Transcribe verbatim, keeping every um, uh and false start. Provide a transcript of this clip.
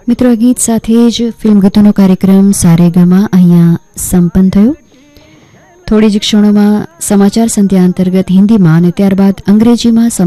મિત્રો, આ ગીત સાથે જ ફિલ્મ ગીતોનો કાર્યક્રમ સારેગામા અહીંયા સંપન્ન થયો. થોડી જ ક્ષણોમાં સમાચાર સંધ્યા અંતર્ગત હિન્દીમાં અને ત્યારબાદ અંગ્રેજીમાં